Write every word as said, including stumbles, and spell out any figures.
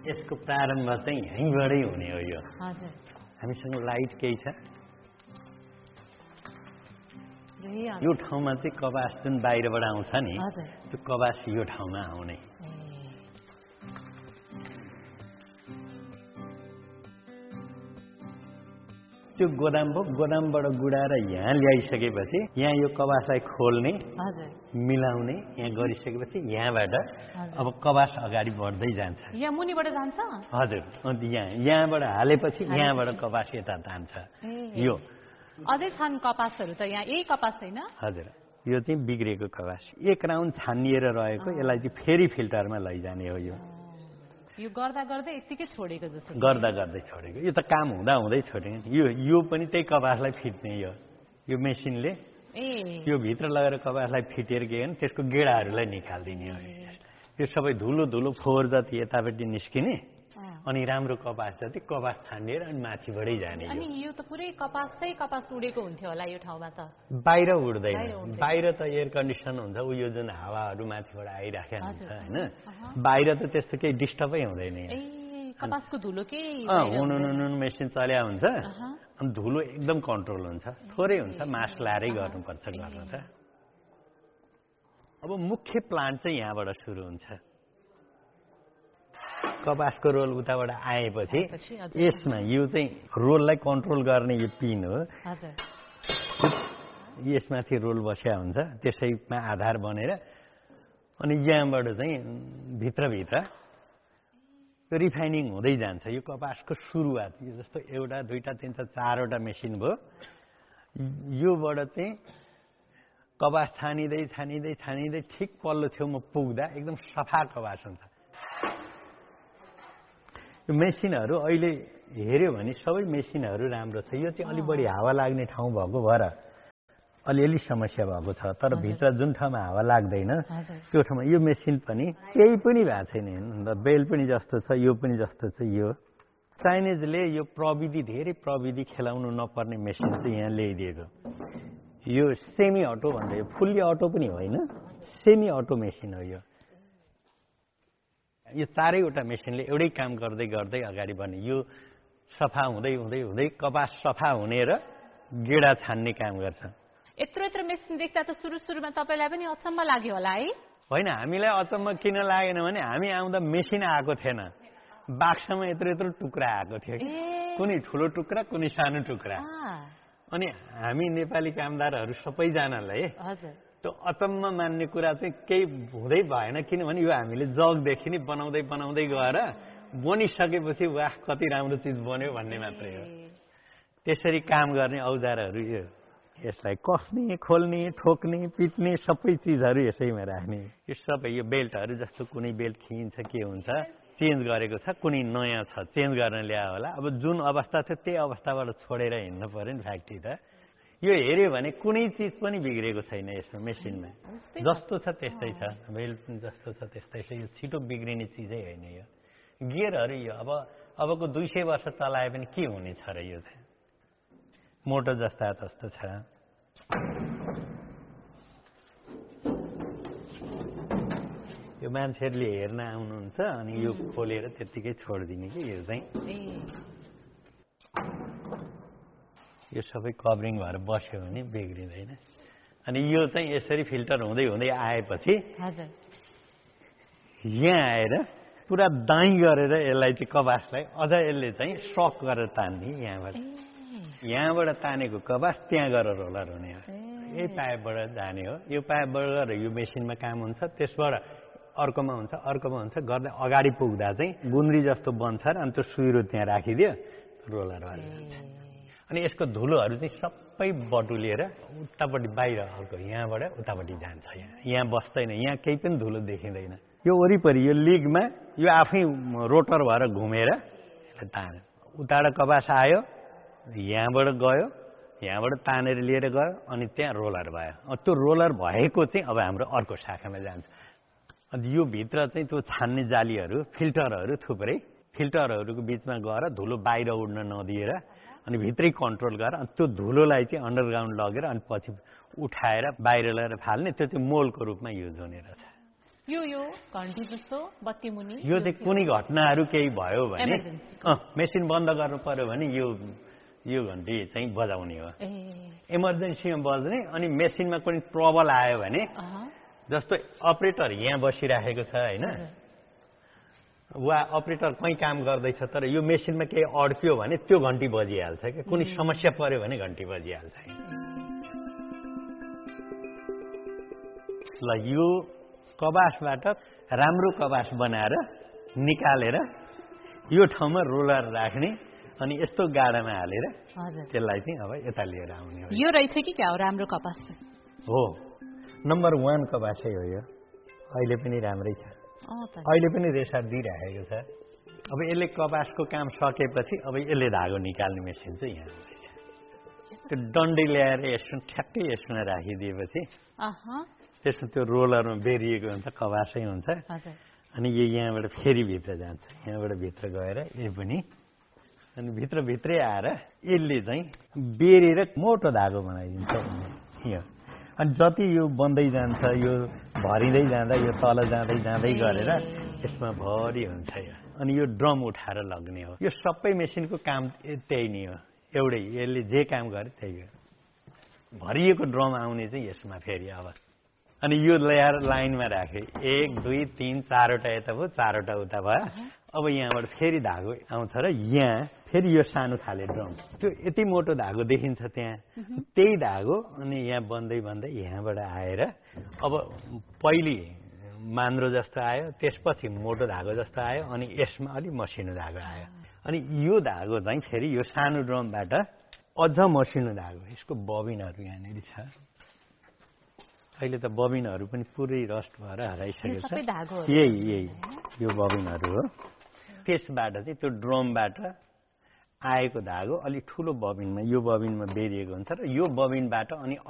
यसको प्रारम्भ चाहिँ यहीँबाटै हुने हो यो हामीसँग लाइट केही छ यो ठाउँमा चाहिँ कपास जुन बाहिरबाट आउँछ नि त्यो कपास यो ठाउँमा आउने त्यो गोदाम भयो गोदामबाट गुडाएर यहाँ ल्याइसकेपछि यहाँ यो कपासलाई खोल्ने मिलाउने यहाँ गरिसकेपछि यहाँबाट अब कपास अगाडि बढ्दै जान्छ यहाँ मुनिबाट जान्छ हजुर अन्त यहाँ यहाँबाट हालेपछि यहाँबाट कपास यता तान्छ यो अझै छन् कपासहरू त यहाँ यही कपास छैन हजुर यो चाहिँ बिग्रेको कपास एक राउन्ड छानिएर रहेको यसलाई चाहिँ फेरि फिल्टरमा लैजाने हो यो यो गर्दा गर्दै यतिकै छोडेको जस्तो गर्दा गर्दै छोडेको यो त काम हुँदा हुँदै छोडेको यो यो पनि त्यही कपासलाई फिट्ने यो यो मेसिनले ए यो भित्र लगेर कपासलाई फिटेर के भने त्यसको गेडाहरूलाई निकाल्दिने हो यो सबै धुलो धुलो फोहोर जति यतापट्टि निस्किने अनि राम्रो कपास जति कपास छानिएर अनि माथिबाटै जाने अनि यो त पुरै कपासै कपास उडेको हुन्थ्यो होला यो ठाउँमा त बाहिर उड्दैन बाहिर त एयर कन्डिसन हुन्छ उ यो जुन हावाहरू माथिबाट आइराखेको हुन्छ हैन बाहिर त त्यस्तो केही डिस्टर्बै हुँदैन ए कपासको धुलो के हुनु हुनु मेसिन चल्या हुन्छ अनि धुलो एकदम कन्ट्रोल हुन्छ थोरै हुन्छ मास्क लाएरै गर्नुपर्छ गर्नु त अब मुख्य प्लान्ट चाहिँ यहाँबाट सुरु हुन्छ कपासको रोल उताबाट आएपछि यसमा यो चाहिँ रोललाई कन्ट्रोल गर्ने यो पिन हो यसमाथि रोल बस्या हुन्छ त्यसैमा आधार बनेर अनि यहाँबाट चाहिँ भित्रभित्र यो रिफाइनिङ हुँदै जान्छ यो कपासको सुरुवात यो जस्तो एउटा दुईटा तिनवटा चारवटा मेसिन भयो योबाट चाहिँ कपास छानिँदै छानिँदै छानिँदै ठिक पल्लो छेउमा पुग्दा एकदम सफा कपास हुन्छ यो मेसिनहरू अहिले हेऱ्यो भने सबै मेसिनहरू राम्रो छ यो चाहिँ अलि बढी हावा लाग्ने ठाउँ भएको भएर अलिअलि समस्या भएको छ तर भित्र जुन ठाउँमा हावा लाग्दैन त्यो ठाउँमा यो मेसिन पनि केही पनि भएको छैन अन्त बेल पनि जस्तो छ यो पनि जस्तो छ यो चाइनिजले यो प्रविधि धेरै प्रविधि खेलाउनु नपर्ने मेसिन चाहिँ यहाँ ल्याइदिएको यो सेमी अटो भन्दै यो फुल्ली अटो पनि होइन सेमी अटो मेसिन हो यो यो चारैवटा मेसिनले एउटै काम गर्दै गर्दै अगाडि बढ्ने यो सफा हुँदै हुँदै हुँदै कपास सफा हुने र गेडा छान्ने काम गर्छ यत्रो यत्रो मेसिन देख्दा त सुरु सुरुमा तपाईलाई पनि अचम्म लाग्यो होला है होइन हामीलाई अचम्म किन लागेन भने हामी आउँदा मेसिन आएको थिएन बाक्सामा यत्रो यत्रो टुक्रा आएको थियो कि कुनै ठुलो टुक्रा कुनै सानो टुक्रा अनि हामी नेपाली कामदारहरू सबैजनालाई त्यो अचम्म मान्ने कुरा चाहिँ केही हुँदै भएन किनभने यो हामीले जगदेखि नै बनाउँदै बनाउँदै गएर बनिसकेपछि वाह कति राम्रो चिज बन्यो भन्ने मात्रै हो त्यसरी काम गर्ने औजारहरू यो यसलाई कसने खोल्ने ठोक्ने पिट्ने सबै चिजहरू यसैमा राख्ने यो सबै यो बेल्टहरू जस्तो कुनै बेल्ट खिन्छ के हुन्छ चेन्ज गरेको छ कुनै नयाँ छ चेन्ज गर्न ल्यायो होला अब जुन अवस्था थियो त्यही अवस्थाबाट छोडेर हिँड्नु पर्यो नि फ्याक्ट्री त यो हेऱ्यो भने कुनै चिज पनि बिग्रेको छैन यसमा मेसिनमा जस्तो छ त्यस्तै छ बेल्ट पनि जस्तो छ त्यस्तै छ यो छिटो बिग्रिने चिजै होइन यो गियरहरू यो अब अबको दुई सय वर्ष चलाए पनि के हुने छ र यो चाहिँ मोटो जस्ता जस्तो छ यो मान्छेहरूले हेर्न आउनुहुन्छ अनि यो खोलेर त्यतिकै छोडिदिने कि यो चाहिँ यो सबै कभरिङ भएर बस्यो भने बिग्रिँदैन अनि यो चाहिँ यसरी फिल्टर हुँदै हुँदै आएपछि यहाँ आएर पुरा दाइँ गरेर यसलाई चाहिँ कपासलाई अझ यसले चाहिँ स्ट्रक गरेर तान्ने यहाँबाट यहाँबाट तानेको कपास त्यहाँ गएर रोलर हुने हो यही पाइपबाट जाने हो यो पाइपबाट गएर यो मेसिनमा काम हुन्छ त्यसबाट अर्कोमा हुन्छ अर्कोमा हुन्छ गर्दै अगाडि पुग्दा चाहिँ गुन्द्री जस्तो बन्छ र अनि त्यो सुइरो त्यहाँ राखिदियो रोलर भएर जान्छ अनि यसको धुलोहरू चाहिँ सबै बटुलिएर उतापट्टि बाहिर अर्को यहाँबाट उतापट्टि जान्छ यहाँ यहाँ बस्दैन यहाँ केही पनि धुलो देखिँदैन यो वरिपरि यो लिगमा यो आफै रोटर भएर घुमेर यसलाई तान्यो उताबाट कपास आयो यहाँबाट गयो यहाँबाट तानेर लिएर गयो अनि त्यहाँ रोलर भयो त्यो रोलर भएको चाहिँ अब हाम्रो अर्को शाखामा जान्छ अनि यो भित्र चाहिँ त्यो छान्ने जालीहरू फिल्टरहरू थुप्रै फिल्टरहरूको बिचमा गएर धुलो बाहिर उड्न नदिएर अनि भित्रै कन्ट्रोल गरेर अनि त्यो धुलोलाई चाहिँ अन्डरग्राउन्ड लगेर अनि पछि उठाएर बाहिर लगेर फाल्ने त्यो चाहिँ मोलको रूपमा युज हुने रहेछ यो यो घन्टी जस्तो बत्ती मुनि यो चाहिँ कुनै घटनाहरू केही भयो भने मेसिन बन्द गर्नु पर्यो भने यो यो घन्टी चाहिँ बजाउने हो। इमर्जेन्सीमा बज्ने। अनि मेसिनमा कुनै ट्रबल आयो भने जस्तो अपरेटर यहाँ बसिराखेको छ होइन, वा अपरेटर कहीँ काम गर्दैछ तर यो मेसिनमा केही अड्क्यो भने त्यो घन्टी बजिहाल्छ क्या। कुनै समस्या पर्यो भने घन्टी बजिहाल्छ। ल यो कबासबाट राम्रो कबास बनाएर निकालेर यो ठाउँमा रोलर राख्ने अनि यस्तो गाडामा हालेर त्यसलाई चाहिँ अब यता लिएर आउने हो। यो रहेछ कि क्या हो राम्रो कपास? हो, नम्बर वान कपासै हो यो। अहिले पनि राम्रै छ, अहिले पनि रेसा दिइराखेको छ। अब यसले कपासको काम सकेपछि अब यसले धागो निकाल्ने मेसिन चाहिँ यहाँ आउँदैछ। त्यो डन्डी ल्याएर यसो ठ्याक्कै यसमा राखिदिएपछि त्यसमा त्यो रोलरमा बेरिएको हुन्छ, कबासै हुन्छ। अनि यो यहाँबाट फेरि भित्र जान्छ, यहाँबाट भित्र गएर यो पनि अनि भित्रभित्रै आएर यसले चाहिँ बेरेर मोटो धागो बनाइदिन्छ यो। अनि जति यो बन्दै जान्छ यो भरिँदै जाँदा यो तल जाँदै जाँदै गरेर यसमा भरि हुन्छ यो। अनि यो ड्रम उठाएर लग्ने हो। यो सबै मेसिनको काम त्यही नै हो, एउटै। यसले जे काम गरे त्यही हो। भरिएको ड्रम आउने चाहिँ यसमा फेरि अब। अनि यो ल्याएर लाइनमा राखे, एक दुई तिन चारवटा यता भयो, चारवटा उता भयो। अब यहाँबाट फेरि धागो आउँछ र यहाँ फेरि यो सानो खाले ड्रम, त्यो यति मोटो धागो देखिन्छ त्यहाँ, त्यही धागो अनि यहाँ बन्दै बन्दै यहाँबाट आएर अब पहिले मान्द्रो जस्तो आयो, त्यसपछि मोटो धागो जस्तो आयो, अनि यसमा अलिक मसिनो धागो आयो। अनि यो धागो चाहिँ फेरि यो सानो ड्रमबाट अझ मसिनो धागो, यसको बबिनहरू यहाँनिर छ। अहिले त बबिनहरू पनि पुरै रस्ट भएर हराइसकेको छ। यही यही यो बबिनहरू हो। त्यसबाट चाहिँ त्यो ड्रमबाट आएको धागो अलिक ठुलो बबिनमा, यो बबिनमा बेरिएको हुन्छ र यो बबिनबाट अनि